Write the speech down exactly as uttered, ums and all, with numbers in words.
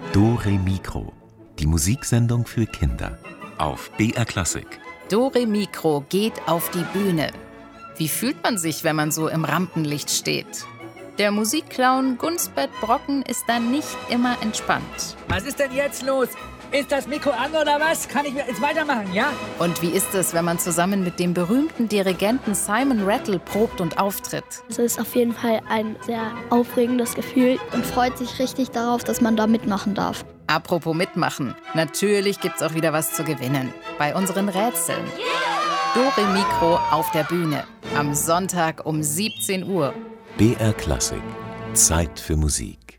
Dore Mikro, die Musiksendung für Kinder auf B R Klassik. Dore Mikro geht auf die Bühne. Wie fühlt man sich, wenn man so im Rampenlicht steht? Der Musikclown Gunsbert Brocken ist dann nicht immer entspannt. Was ist denn jetzt los? Ist das Mikro an oder was? Kann ich jetzt weitermachen, ja? Und wie ist es, wenn man zusammen mit dem berühmten Dirigenten Simon Rattle probt und auftritt? Es ist auf jeden Fall ein sehr aufregendes Gefühl und freut sich richtig darauf, dass man da mitmachen darf. Apropos mitmachen, natürlich gibt's auch wieder was zu gewinnen. Bei unseren Rätseln. Dore Mikro auf der Bühne. Am Sonntag um siebzehn Uhr. B R Klassik. Zeit für Musik.